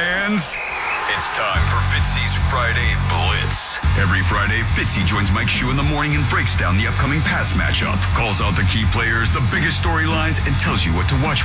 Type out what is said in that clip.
fans. It's time for Fitzy's Friday Blitz. Every Friday, Fitzy joins Mike Shue in the morning and breaks down the upcoming Pats matchup, calls out the key players, the biggest storylines, and tells you what to watch